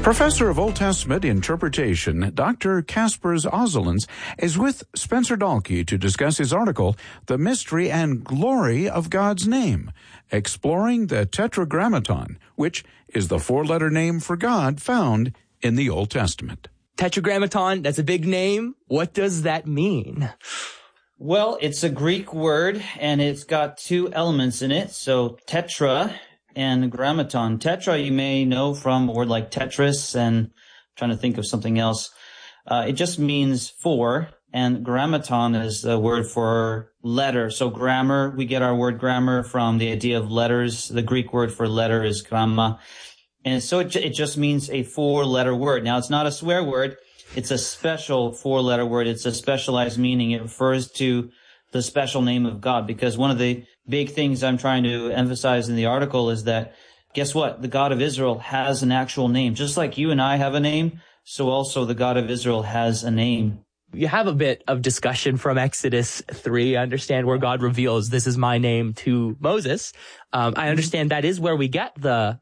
Professor of Old Testament Interpretation, Dr. Kaspers Ozelens, is with Spencer Dahlke to discuss his article, The Mystery and Glory of God's Name, exploring the Tetragrammaton, which is the four-letter name for God found in the Old Testament. Tetragrammaton, that's a big name. What does that mean? Well, it's a Greek word, and it's got two elements in it. So tetra and grammaton. Tetra, you may know from a word like Tetris, and I'm trying to think of something else. It just means four, and grammaton is the word for letter. So grammar, we get our word grammar from the idea of letters. The Greek word for letter is gramma. And so it just means a four-letter word. Now, it's not a swear word. It's a special four-letter word. It's a specialized meaning. It refers to the special name of God, because one of the big things I'm trying to emphasize in the article is that, guess what? The God of Israel has an actual name. Just like you and I have a name, so also the God of Israel has a name. You have a bit of discussion from Exodus 3. I understand where God reveals, this is my name, to Moses. I understand that is where we get the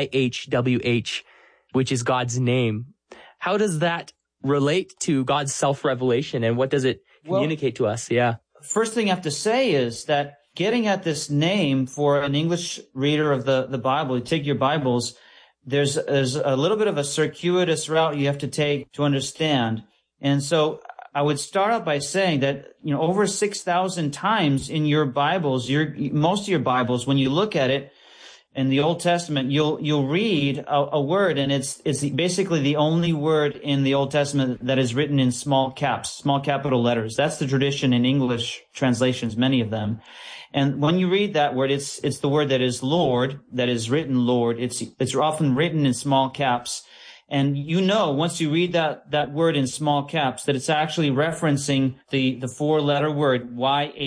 YHWH, which is God's name. How does that relate to God's self-revelation, and what does it communicate to us? Yeah. First thing I have to say is that getting at this name for an English reader of the Bible, you take your Bibles, there's a little bit of a circuitous route you have to take to understand. And so I would start out by saying that, over 6,000 times in your Bibles, most of your Bibles, when you look at it in the Old Testament, you'll read a word, and it's basically the only word in the Old Testament that is written in small capital letters. That's the tradition in English translations, many of them. And when you read that word, it's the word that is Lord, that is written Lord. It's often written in small caps. And once you read that word in small caps, that it's actually referencing the four-letter word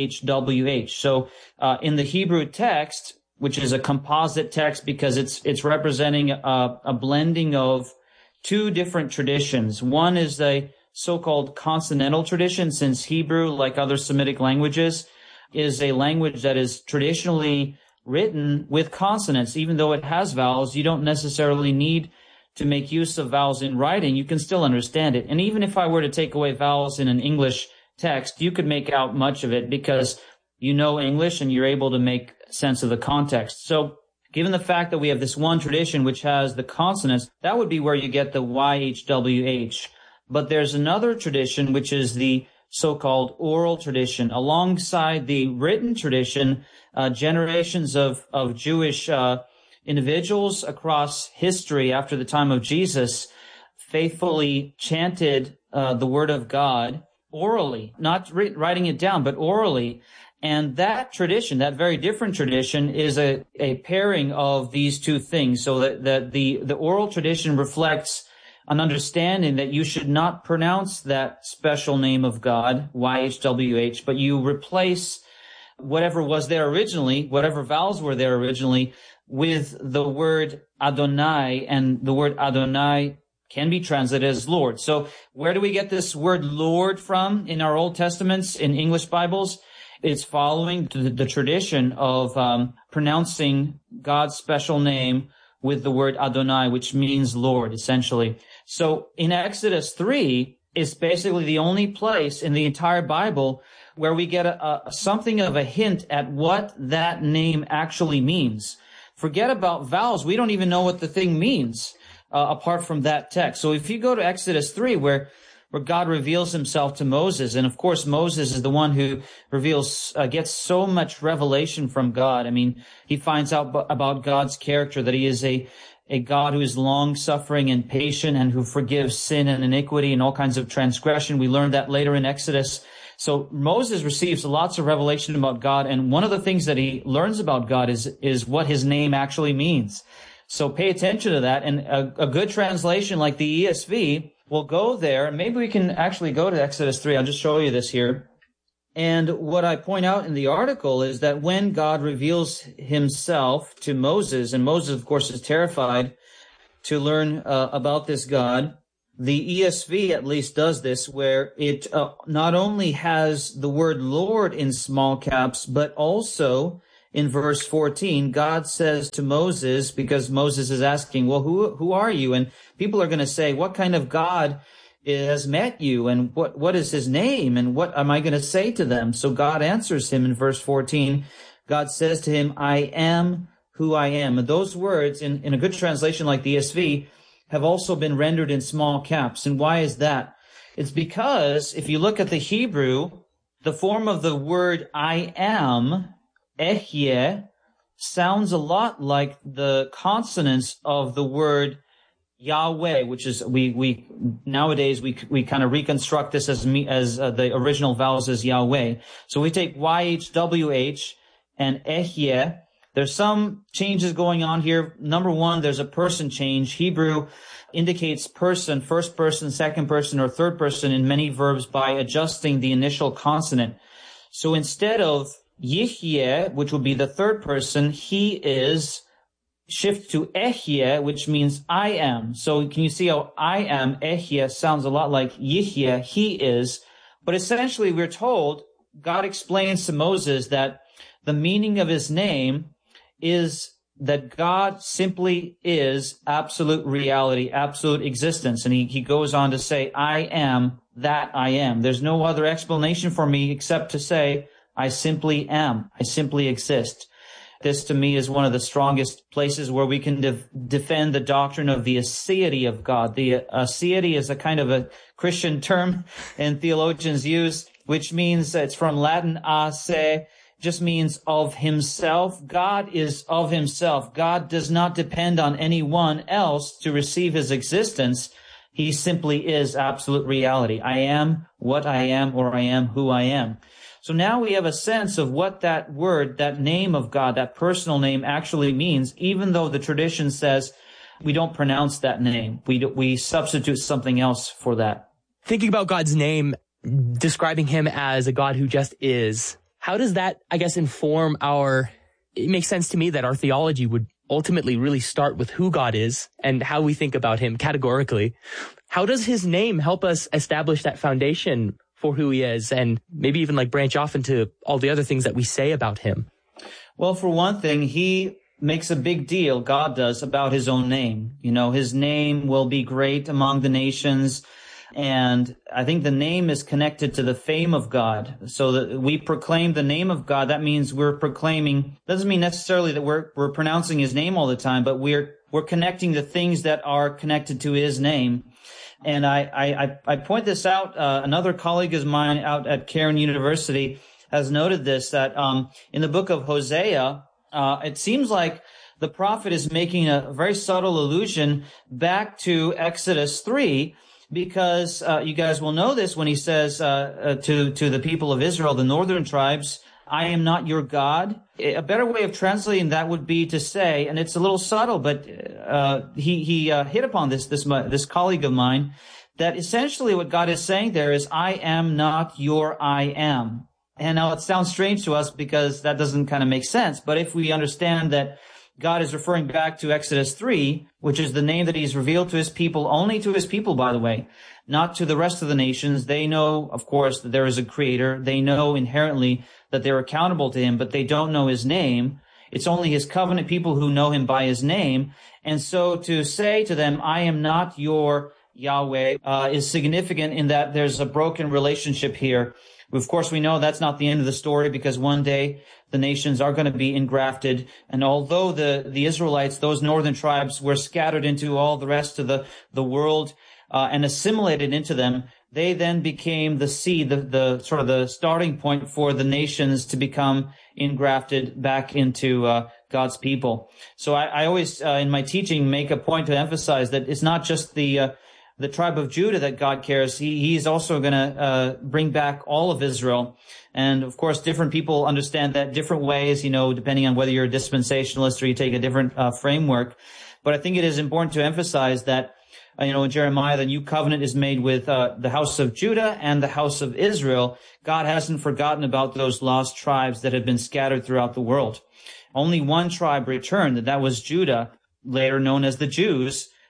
YHWH. So in the Hebrew text, which is a composite text because it's representing a blending of two different traditions. One is the so-called consonantal tradition, since Hebrew, like other Semitic languages, is a language that is traditionally written with consonants. Even though it has vowels, you don't necessarily need to make use of vowels in writing. You can still understand it. And even if I were to take away vowels in an English text, you could make out much of it because you know English and you're able to make sense of the context. So given the fact that we have this one tradition which has the consonants, that would be where you get the YHWH. But there's another tradition which is the so-called oral tradition. Alongside the written tradition, generations of Jewish individuals across history after the time of Jesus faithfully chanted the word of God orally, not writing it down, but orally. And that tradition, that very different tradition, is a pairing of these two things. So that the oral tradition reflects an understanding that you should not pronounce that special name of God, YHWH, but you replace whatever was there originally, whatever vowels were there originally, with the word Adonai, and the word Adonai can be translated as Lord. So where do we get this word Lord from in our Old Testaments, in English Bibles? It's following the tradition of pronouncing God's special name with the word Adonai, which means Lord, essentially. So in Exodus 3, it's basically the only place in the entire Bible where we get something of a hint at what that name actually means. Forget about vowels. We don't even know what the thing means apart from that text. So if you go to Exodus 3, where God reveals himself to Moses, and of course Moses is the one who gets so much revelation from God. I mean, he finds out about God's character, that he is a God who is long-suffering and patient and who forgives sin and iniquity and all kinds of transgression. We learned that later in Exodus. So Moses receives lots of revelation about God, and one of the things that he learns about God is what his name actually means. So pay attention to that, and a good translation like the ESV will go there. Maybe we can actually go to Exodus 3. I'll just show you this here. And what I point out in the article is that when God reveals himself to Moses, and Moses, of course, is terrified to learn about this God, the ESV at least does this, where it not only has the word Lord in small caps, but also in verse 14, God says to Moses, because Moses is asking, well, who are you? And people are going to say, what kind of God has met you? And what is his name? And what am I going to say to them? So God answers him in verse 14. God says to him, I am who I am. And those words in a good translation like the ESV have also been rendered in small caps. And why is that? It's because if you look at the Hebrew, the form of the word I am, Ehyeh, sounds a lot like the consonants of the word Yahweh, which is we nowadays we kind of reconstruct this as the original vowels as Yahweh. So we take YHWH and Ehyeh. There's some changes going on here. Number one, there's a person change. Hebrew indicates person, first person, second person, or third person in many verbs by adjusting the initial consonant. So instead of Yihyeh, which would be the third person, he is, shift to Ehyeh, which means I am. So can you see how I am, Ehyeh, sounds a lot like Yihyeh, he is. But essentially we're told, God explains to Moses that the meaning of his name is that God simply is absolute reality, absolute existence. And he goes on to say, I am that I am. There's no other explanation for me except to say, I simply am. I simply exist. This to me is one of the strongest places where we can defend the doctrine of the aseity of God. The aseity is a kind of a Christian term and theologians use, which means it's from Latin ase, just means of himself. God is of himself. God does not depend on anyone else to receive his existence. He simply is absolute reality. I am what I am, or I am who I am. So now we have a sense of what that word, that name of God, that personal name actually means, even though the tradition says we don't pronounce that name. We substitute something else for that. Thinking about God's name, describing him as a God who just is, how does that, I guess, inform it makes sense to me that our theology would ultimately really start with who God is and how we think about him categorically. How does his name help us establish that foundation for who he is, and maybe even like branch off into all the other things that we say about him? Well, for one thing, he makes a big deal, God does, about his own name. You know, his name will be great among the nations. And I think the name is connected to the fame of God. So that we proclaim the name of God, that means we're proclaiming, doesn't mean necessarily that we're pronouncing his name all the time, but we're connecting the things that are connected to his name. And I point this out. Another colleague of mine out at Cairn University has noted this, that in the book of Hosea, it seems like the prophet is making a very subtle allusion back to Exodus 3, because you guys will know this when he says to the people of Israel, the northern tribes, I am not your God. A better way of translating that would be to say, and it's a little subtle, but he hit upon this colleague of mine, that essentially what God is saying there is, I am not your I am. And now it sounds strange to us because that doesn't kind of make sense. But if we understand that God is referring back to Exodus 3, which is the name that he's revealed to his people, only to his people, by the way, not to the rest of the nations. They know, of course, that there is a creator. They know inherently that they're accountable to him, but they don't know his name. It's only his covenant people who know him by his name. And so to say to them, I am not your Yahweh, is significant in that there's a broken relationship here. Of course, we know that's not the end of the story, because one day the nations are going to be engrafted. And although the Israelites, those northern tribes, were scattered into all the rest of the world and assimilated into them, they then became the seed, the sort of the starting point for the nations to become engrafted back into God's people. So I always, in my teaching, make a point to emphasize that it's not just the tribe of Judah that God cares. He's also going to bring back all of Israel. And of course, different people understand that different ways, depending on whether you're a dispensationalist or you take a different framework. But I think it is important to emphasize that, in Jeremiah, the new covenant is made with the house of Judah and the house of Israel. God hasn't forgotten about those lost tribes that had been scattered throughout the world. Only one tribe returned, and that was Judah, later known as the Jews.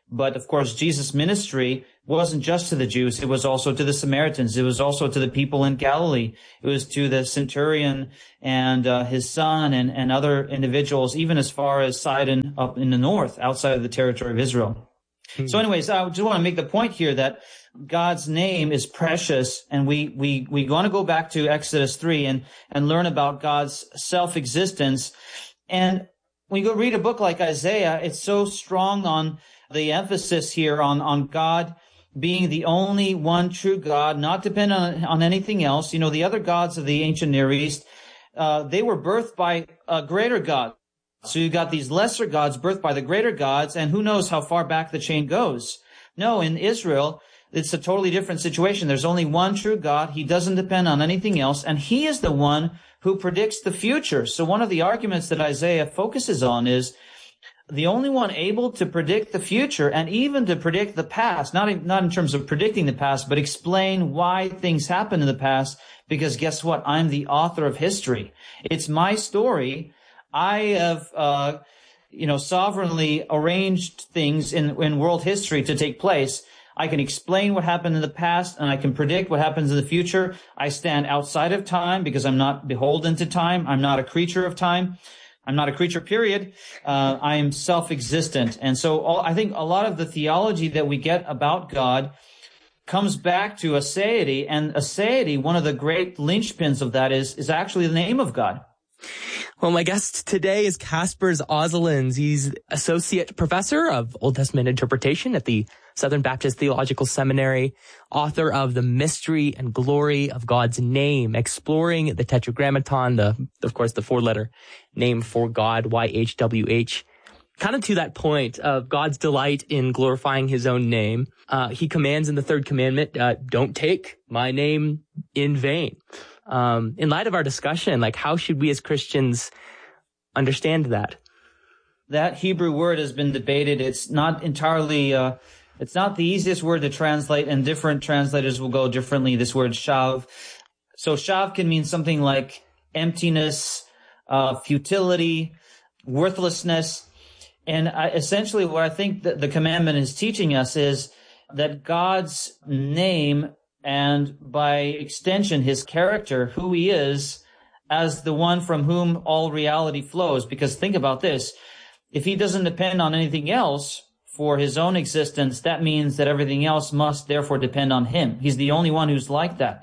But of course, Jesus' ministry wasn't just to the Jews. It was also to the Samaritans. It was also to the people in Galilee. It was to the centurion and his son and other individuals, even as far as Sidon up in the north, outside of the territory of Israel. So anyways, I just want to make the point here that God's name is precious, and we want to go back to Exodus 3 and learn about God's self-existence. And when you go read a book like Isaiah, it's so strong on the emphasis here on God being the only one true God, not dependent on anything else. You know, the other gods of the ancient Near East, they were birthed by a greater God. So you got these lesser gods birthed by the greater gods, and who knows how far back the chain goes. No, in Israel, it's a totally different situation. There's only one true God. He doesn't depend on anything else, and he is the one who predicts the future. So one of the arguments that Isaiah focuses on is the only one able to predict the future and even to predict the past, not in terms of predicting the past, but explain why things happened in the past, because guess what? I'm the author of history. It's my story. I have, sovereignly arranged things in world history to take place. I can explain what happened in the past, and I can predict what happens in the future. I stand outside of time because I'm not beholden to time. I'm not a creature of time. I'm not a creature, period. I am self-existent. And so I think a lot of the theology that we get about God comes back to aseity, and aseity, one of the great linchpins of that is actually the name of God. Well, my guest today is Kaspers Ozelins. He's Associate Professor of Old Testament Interpretation at the Southern Baptist Theological Seminary, author of The Mystery and Glory of God's Name, exploring the Tetragrammaton, of course, the four-letter name for God, YHWH. Kind of to that point of God's delight in glorifying his own name, he commands in the third commandment, don't take my name in vain. In light of our discussion, how should we as Christians understand that? That Hebrew word has been debated. It's not entirely, it's not the easiest word to translate, and different translators will go differently. This word shav. So shav can mean something like emptiness, futility, worthlessness. And essentially what I think that the commandment is teaching us is that God's name, and by extension, his character, who he is, as the one from whom all reality flows. Because think about this. If he doesn't depend on anything else for his own existence, that means that everything else must therefore depend on him. He's the only one who's like that.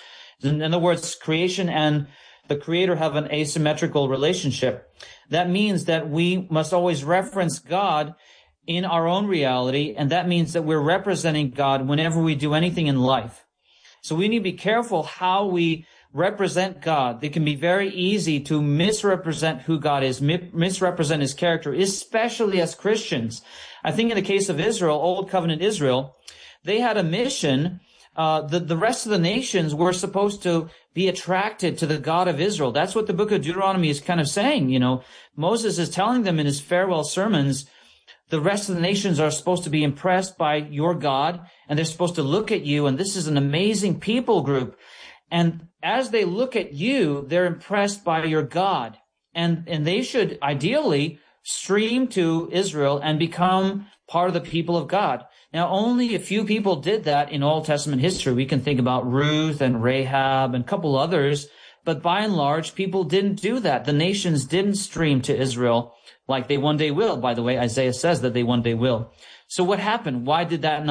In other words, creation and the Creator have an asymmetrical relationship. That means that we must always reference God in our own reality, and that means that we're representing God whenever we do anything in life. So we need to be careful how we represent God. It can be very easy to misrepresent who God is, misrepresent his character, especially as Christians. I think in the case of Israel, Old Covenant Israel, they had a mission. The rest of the nations were supposed to be attracted to the God of Israel. That's what the book of Deuteronomy is kind of saying. Moses is telling them in his farewell sermons, the rest of the nations are supposed to be impressed by your God, and they're supposed to look at you, and this is an amazing people group. And as they look at you, they're impressed by your God. And they should ideally stream to Israel and become part of the people of God. Now, only a few people did that in Old Testament history. We can think about Ruth and Rahab and a couple others, but by and large, people didn't do that. The nations didn't stream to Israel like they one day will. By the way, Isaiah says that they one day will. So what happened? Why did that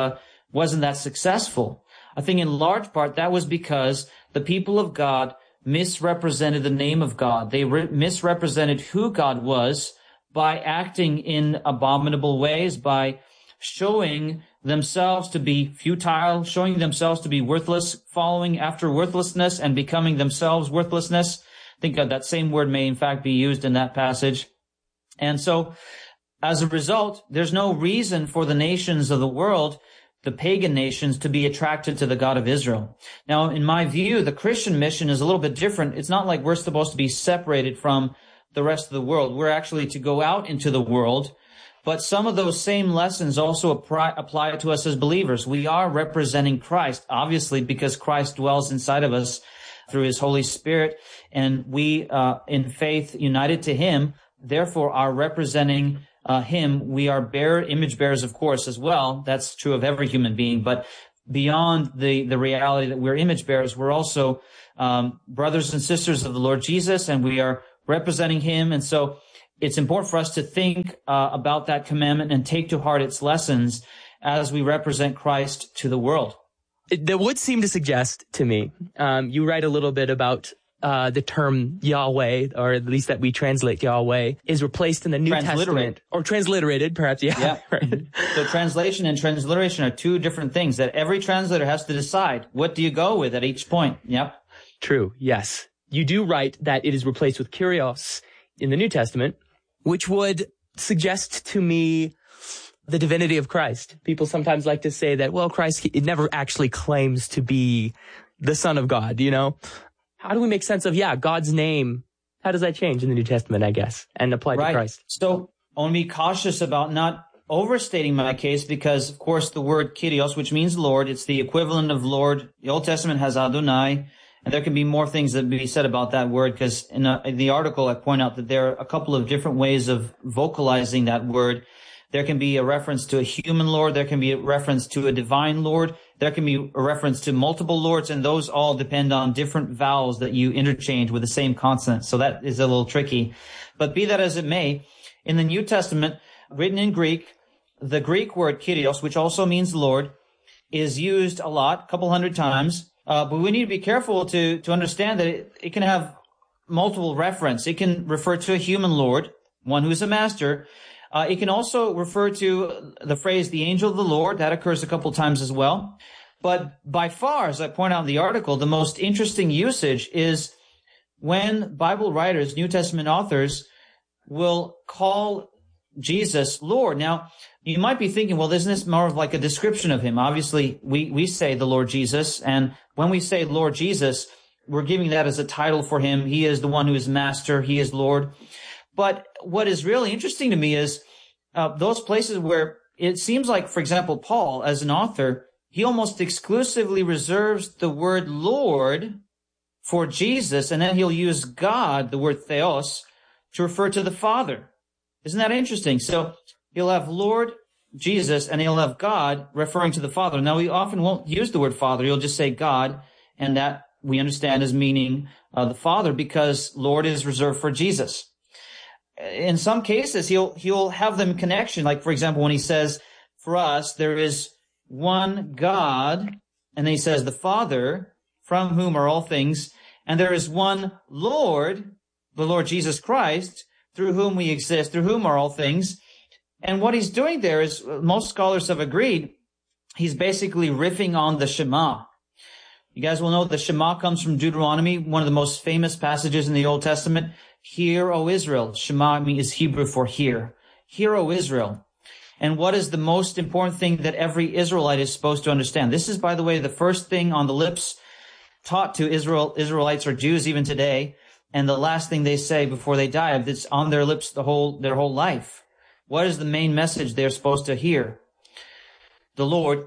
wasn't that successful? I think in large part that was because the people of God misrepresented the name of God. They misrepresented who God was by acting in abominable ways, by showing themselves to be futile, showing themselves to be worthless, following after worthlessness and becoming themselves worthlessness. I think that same word may in fact be used in that passage. And so as a result, there's no reason for the nations of the world, the pagan nations, to be attracted to the God of Israel. Now, in my view, the Christian mission is a little bit different. It's not like we're supposed to be separated from the rest of the world. We're actually to go out into the world. But some of those same lessons also apply to us as believers. We are representing Christ, obviously, because Christ dwells inside of us through his Holy Spirit. And we, in faith, united to him, therefore are representing him, we are image bearers, of course, as well. That's true of every human being. But beyond the reality that we're image bearers, we're also brothers and sisters of the Lord Jesus, and we are representing him. And so it's important for us to think about that commandment and take to heart its lessons as we represent Christ to the world. That would seem to suggest to me, you write a little bit about the term Yahweh, or at least that we translate Yahweh, is replaced in the New Testament. Or transliterated, perhaps, yeah. Right. So translation and transliteration are two different things that every translator has to decide. What do you go with at each point? Yep. True, yes. You do write that it is replaced with Kyrios in the New Testament, which would suggest to me the divinity of Christ. People sometimes like to say that, well, Christ, it never actually claims to be the Son of God, you know? How do we make sense of, God's name? How does that change in the New Testament, I guess, and apply to Christ? So I want to be cautious about not overstating my case because, of course, the word Kyrios, which means Lord, it's the equivalent of Lord. The Old Testament has Adonai, and there can be more things that be said about that word because in the article I point out that there are a couple of different ways of vocalizing that word. There can be a reference to a human Lord. There can be a reference to a divine Lord. There can be a reference to multiple Lords, and those all depend on different vowels that you interchange with the same consonant. So that is a little tricky. But be that as it may, in the New Testament, written in Greek, the Greek word Kyrios, which also means Lord, is used a lot, a couple hundred times. But we need to be careful to understand that it can have multiple reference. It can refer to a human Lord, one who's a master. It can also refer to the phrase, the angel of the Lord. That occurs a couple times as well. But by far, as I point out in the article, the most interesting usage is when Bible writers, New Testament authors, will call Jesus Lord. Now, you might be thinking, well, isn't this more of like a description of him? Obviously, we say the Lord Jesus. And when we say Lord Jesus, we're giving that as a title for him. He is the one who is master. He is Lord. But what is really interesting to me is those places where it seems like, for example, Paul, as an author, he almost exclusively reserves the word Lord for Jesus, and then he'll use God, the word theos, to refer to the Father. Isn't that interesting? So he'll have Lord Jesus, and he'll have God referring to the Father. Now, he often won't use the word Father. He'll just say God, and that we understand as meaning the Father because Lord is reserved for Jesus. In some cases, he'll have them connection. Like, for example, when he says, for us, there is one God, and then he says, the Father, from whom are all things, and there is one Lord, the Lord Jesus Christ, through whom we exist, through whom are all things. And what he's doing there is, most scholars have agreed, he's basically riffing on the Shema. You guys will know the Shema comes from Deuteronomy, one of the most famous passages in the Old Testament. Hear, O Israel. Shema is Hebrew for hear. Hear, O Israel. And what is the most important thing that every Israelite is supposed to understand? This is, by the way, the first thing on the lips taught to Israelites or Jews even today, and the last thing they say before they die. It's on their lips their whole life. What is the main message they're supposed to hear? The Lord,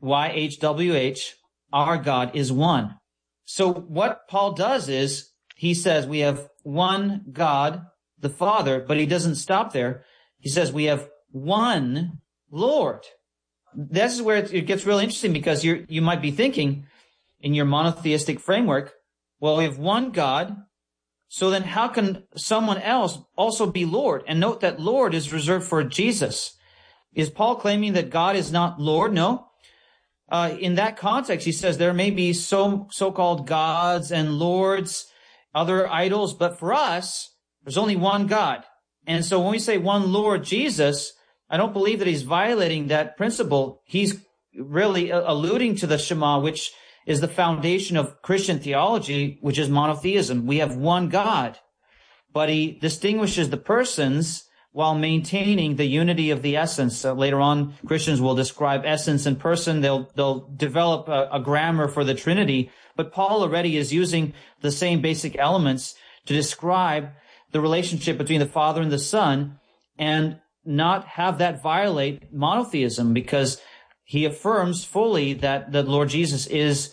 YHWH, our God is one. So what Paul does is, he says we have one God, the Father, but he doesn't stop there. He says we have one Lord. This is where it gets really interesting because you might be thinking in your monotheistic framework, well, we have one God, so then how can someone else also be Lord? And note that Lord is reserved for Jesus. Is Paul claiming that God is not Lord? No. In that context, he says there may be so-called gods and lords, other idols, but for us, there's only one God. And so when we say one Lord Jesus, I don't believe that he's violating that principle. He's really alluding to the Shema, which is the foundation of Christian theology, which is monotheism. We have one God, but he distinguishes the persons while maintaining the unity of the essence. Later on, Christians will describe essence and person. They'll develop a grammar for the Trinity. But Paul already is using the same basic elements to describe the relationship between the Father and the Son and not have that violate monotheism because he affirms fully that the Lord Jesus is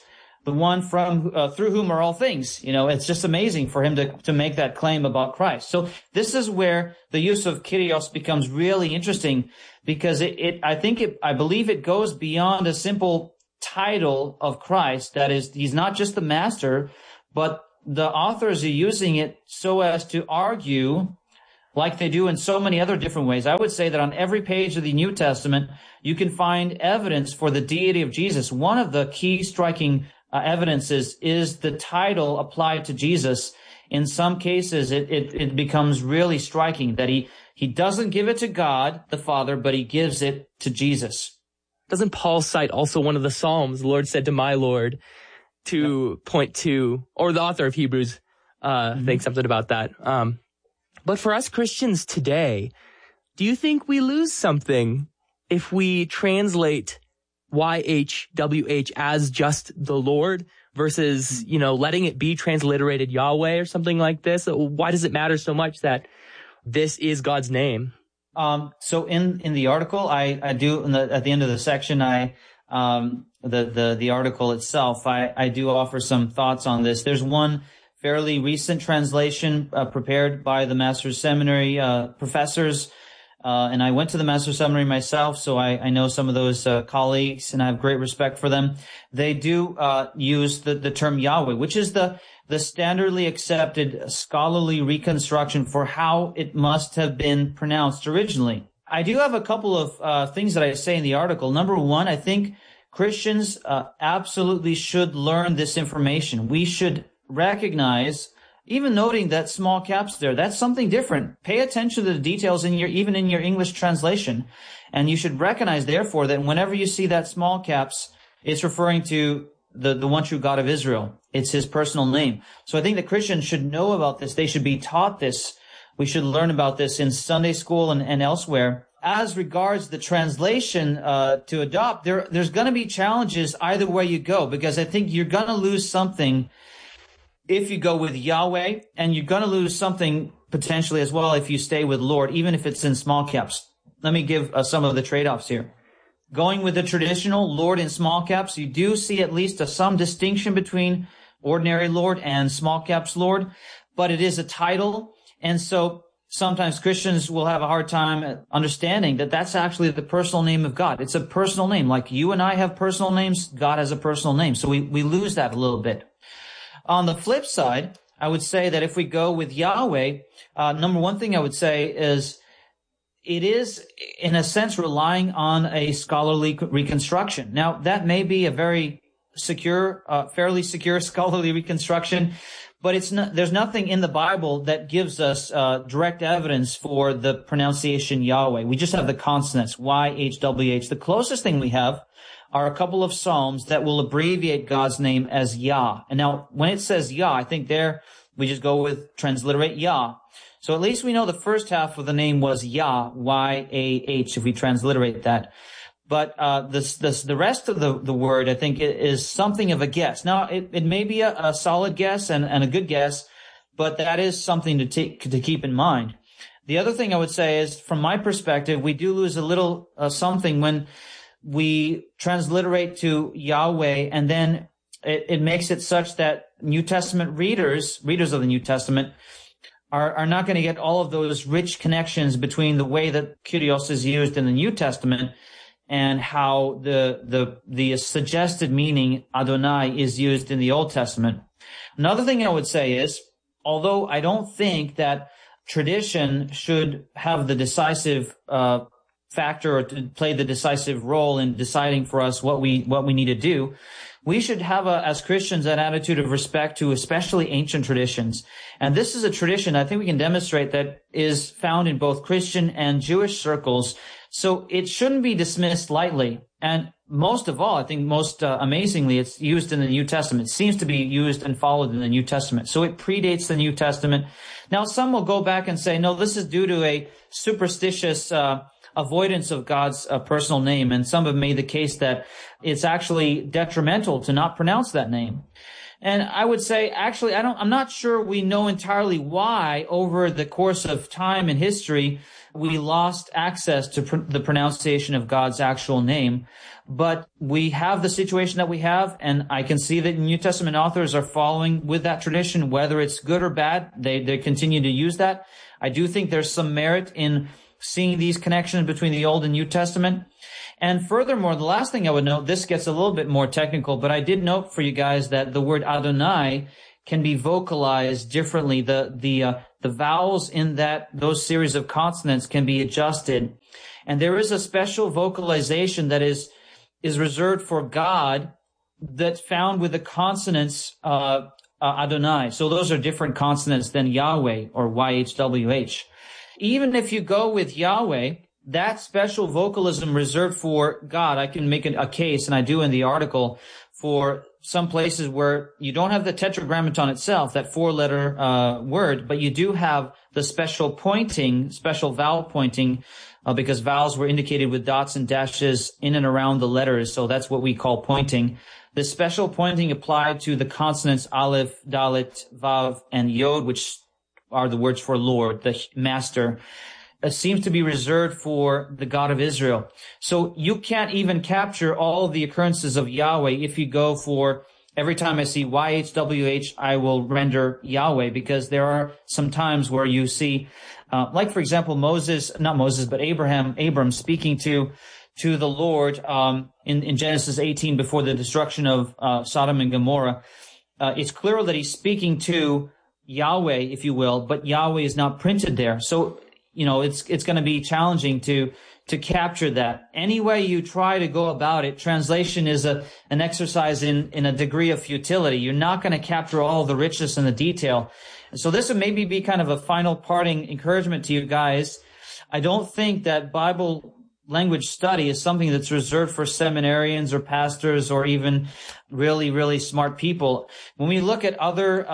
the one from through whom are all things. It's just amazing for him to make that claim about Christ. So this is where the use of Kyrios becomes really interesting, because I believe it goes beyond a simple title of Christ. That is, he's not just the master, but the authors are using it so as to argue, like they do in so many other different ways. I would say that on every page of the New Testament, you can find evidence for the deity of Jesus. One of the key striking evidences is the title applied to Jesus. In some cases, it becomes really striking that he doesn't give it to God, the Father, but he gives it to Jesus. Doesn't Paul cite also one of the Psalms, the Lord said to my Lord, to point to, or the author of Hebrews thinks something about that. But for us Christians today, do you think we lose something if we translate YHWH as just the Lord versus, letting it be transliterated Yahweh or something like this? Why does it matter so much that this is God's name? So in the article, I do, at the end of the section, the article itself, I do offer some thoughts on this. There's one fairly recent translation, prepared by the Master's Seminary, professors. And I went to the Master's Seminary myself, so I know some of those, colleagues, and I have great respect for them. They do, use the term Yahweh, which is the standardly accepted scholarly reconstruction for how it must have been pronounced originally. I do have a couple of things that I say in the article. Number one, I think Christians absolutely should learn this information. We should recognize, even noting that small caps there, that's something different. Pay attention to the details even in your English translation. And you should recognize, therefore, that whenever you see that small caps, it's referring to the one true God of Israel. It's his personal name. So I think that Christians should know about this. They should be taught this. We should learn about this in Sunday school and elsewhere. As regards the translation to adopt, there's going to be challenges either way you go, because I think you're going to lose something if you go with Yahweh, and you're going to lose something potentially as well if you stay with Lord, even if it's in small caps. Let me give some of the trade-offs here. Going with the traditional Lord in small caps, you do see at least some distinction between ordinary Lord and small caps Lord, but it is a title. And so sometimes Christians will have a hard time understanding that that's actually the personal name of God. It's a personal name. Like you and I have personal names, God has a personal name. So we lose that a little bit. On the flip side, I would say that if we go with Yahweh, number one thing I would say is it is, in a sense, relying on a scholarly reconstruction. Now, that may be a very secure, fairly secure scholarly reconstruction, but there's nothing in the Bible that gives us direct evidence for the pronunciation Yahweh. We just have the consonants, YHWH. The closest thing we have are a couple of Psalms that will abbreviate God's name as Yah. And now, when it says Yah, I think there we just go with transliterate Yah. So at least we know the first half of the name was Yah, Y-A-H, if we transliterate that. But the rest of the word, I think, is something of a guess. Now, it may be a solid guess and a good guess, but that is something to keep in mind. The other thing I would say is, from my perspective, we do lose a little something when we transliterate to Yahweh, and then it makes it such that New Testament readers of the New Testament are not going to get all of those rich connections between the way that Kyrios is used in the New Testament and how the suggested meaning Adonai is used in the Old Testament. Another thing I would say is, although I don't think that tradition should have the decisive factor or to play the decisive role in deciding for us what we need to do, we should have, as Christians, an attitude of respect to especially ancient traditions. And this is a tradition I think we can demonstrate that is found in both Christian and Jewish circles. So it shouldn't be dismissed lightly. And most of all, I think most amazingly, it's used in the New Testament. It seems to be used and followed in the New Testament. So it predates the New Testament. Now, some will go back and say, no, this is due to a superstitious avoidance of God's personal name. And some have made the case that it's actually detrimental to not pronounce that name. And I would say, actually, I'm not sure we know entirely why over the course of time and history we lost access to the pronunciation of God's actual name. But we have the situation that we have, and I can see that New Testament authors are following with that tradition, whether it's good or bad. They continue to use that. I do think there's some merit in seeing these connections between the Old and New Testament. And furthermore, the last thing I would note, this gets a little bit more technical, but I did note for you guys that the word Adonai can be vocalized differently. The vowels in those series of consonants can be adjusted. And there is a special vocalization that is reserved for God that's found with the consonants, Adonai. So those are different consonants than Yahweh or YHWH. Even if you go with Yahweh, that special vocalism reserved for God, I can make a case, and I do in the article, for some places where you don't have the tetragrammaton itself, that four-letter word, but you do have the special vowel pointing, because vowels were indicated with dots and dashes in and around the letters, so that's what we call pointing. The special pointing applied to the consonants Aleph, Dalet, Vav, and Yod, which are the words for Lord, the Master, seems to be reserved for the God of Israel. So you can't even capture all of the occurrences of Yahweh if you go for every time I see YHWH, I will render Yahweh, because there are some times where you see, like for example, Abram speaking to the Lord in Genesis 18 before the destruction of Sodom and Gomorrah. It's clear that he's speaking to Yahweh, if you will, but Yahweh is not printed there. So, it's going to be challenging to capture that. Any way you try to go about it, translation is an exercise in a degree of futility. You're not going to capture all the richness and the detail. So this would maybe be kind of a final parting encouragement to you guys. I don't think that Bible language study is something that's reserved for seminarians or pastors or even really, really smart people. When we look at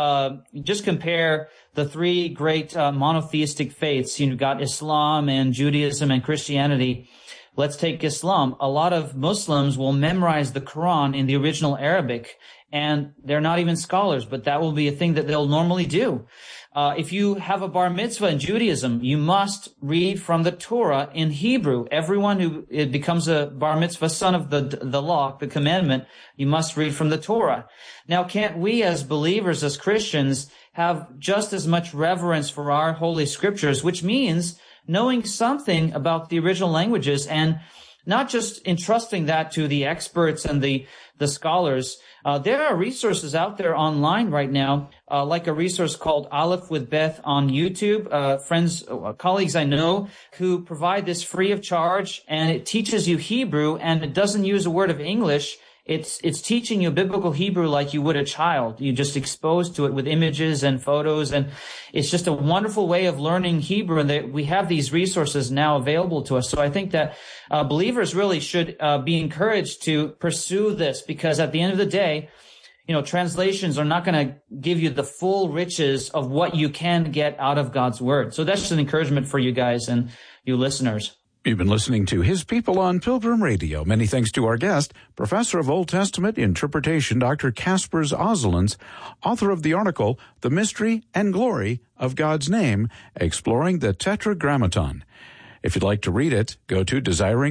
just compare the three great monotheistic faiths. You've got Islam and Judaism and Christianity. Let's take Islam. A lot of Muslims will memorize the Quran in the original Arabic, and they're not even scholars, but that will be a thing that they'll normally do. If you have a bar mitzvah in Judaism, you must read from the Torah in Hebrew. Everyone who becomes a bar mitzvah son of the law, the commandment, you must read from the Torah. Now, can't we as believers, as Christians, have just as much reverence for our holy scriptures, which means knowing something about the original languages and not just entrusting that to the experts and the scholars. There are resources out there online right now, like a resource called Aleph with Beth on YouTube. Colleagues I know who provide this free of charge, and it teaches you Hebrew, and it doesn't use a word of English. It's teaching you biblical Hebrew like you would a child. You're just exposed to it with images and photos, and it's just a wonderful way of learning Hebrew, and we have these resources now available to us. So I think that believers really should be encouraged to pursue this, because at the end of the day, translations are not going to give you the full riches of what you can get out of God's Word. So that's just an encouragement for you guys and you listeners. You've been listening to His People on Pilgrim Radio. Many thanks to our guest, Professor of Old Testament Interpretation, Dr. Kaspers Ozzolins, author of the article, The Mystery and Glory of God's Name, Exploring the Tetragrammaton. If you'd like to read it, go to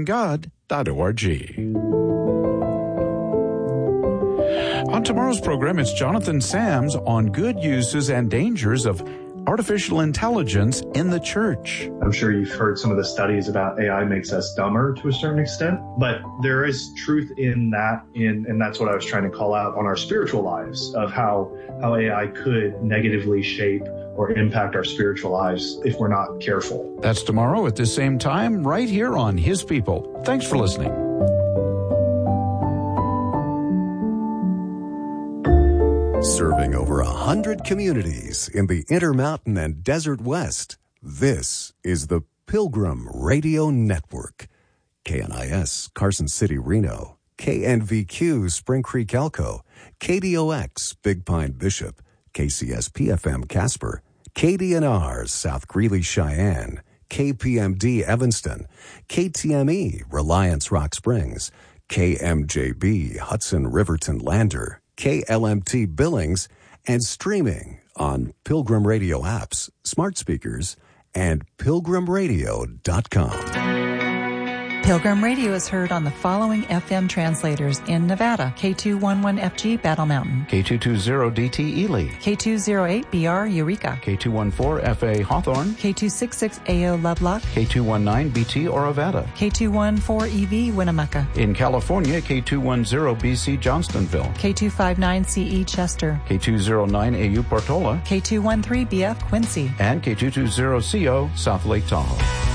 desiringgod.org. On tomorrow's program, it's Jonathan Sams on good uses and dangers of artificial intelligence in the church. I'm sure you've heard some of the studies about AI makes us dumber to a certain extent, but there is truth in that, and that's what I was trying to call out on our spiritual lives, of how AI could negatively shape or impact our spiritual lives if we're not careful. That's tomorrow at the same time, right here on His People. Thanks for listening. Serving over 100 communities in the Intermountain and Desert West, this is the Pilgrim Radio Network. KNIS, Carson City, Reno. KNVQ, Spring Creek, Elko. KDOX, Big Pine, Bishop. KCSP-FM, Casper. KDNR, South Greeley, Cheyenne. KPMD, Evanston. KTME, Reliance, Rock Springs. KMJB, Hudson, Riverton, Lander. KLMT Billings, and streaming on Pilgrim Radio apps, smart speakers, and pilgrimradio.com. Pilgrim Radio is heard on the following FM translators in Nevada: K211FG Battle Mountain, K220DT Ely, K208BR Eureka, K214FA Hawthorne, K266AO Lovelock, K219BT Orovada. K214EV Winnemucca, In California, K210BC Johnstonville, K259CE Chester, K209AU Portola, K213BF Quincy. and K220CO South Lake Tahoe.